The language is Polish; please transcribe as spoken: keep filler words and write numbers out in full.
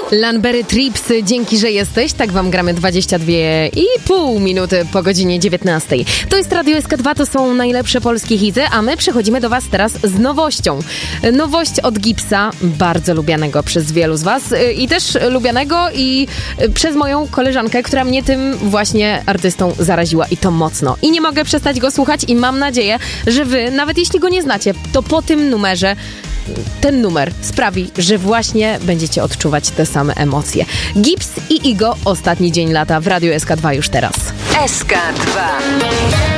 Lanbery Trips, dzięki, że jesteś. Tak wam gramy dwadzieścia dwie i pół minuty po godzinie dziewiętnastej. To jest Radio S K dwa, to są najlepsze polskie hity, a my przechodzimy do was teraz z nowością. Nowość od Gipsa, bardzo lubianego przez wielu z was i też lubianego i przez moją koleżankę, która mnie tym właśnie artystą zaraziła i to mocno. I nie mogę przestać go słuchać i mam nadzieję, że wy, nawet jeśli go nie znacie, to po tym numerze ten numer sprawi, że właśnie będziecie odczuwać te same emocje. Gips i Igo, ostatni dzień lata w Radiu S K dwa już teraz. S K dwa.